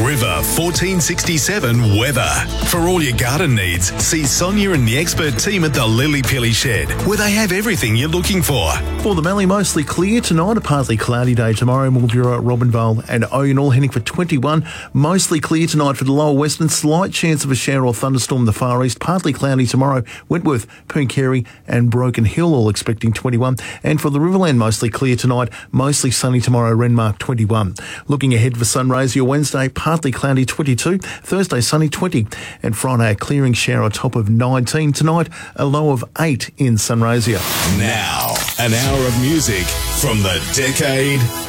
River 1467 weather. For all your garden needs, see Sonia and the expert team at the Lily Pilly Shed, where they have everything you're looking for. For the Mallee, mostly clear tonight, a partly cloudy day tomorrow. Mildura, Robinvale and Oyen all heading for 21. Mostly clear tonight for the lower western. Slight chance of a shower or thunderstorm in the far east. Partly cloudy tomorrow. Wentworth, Pooncarie and Broken Hill all expecting 21. And for the Riverland, mostly clear tonight. Mostly sunny tomorrow. Renmark 21. Looking ahead for Sunraysia, your Wednesday, partly cloudy 22. Thursday, sunny 20. And Friday, a clearing shower top of 19. Tonight, a low of 8 in Sunraysia. Now, an hour of music from the decade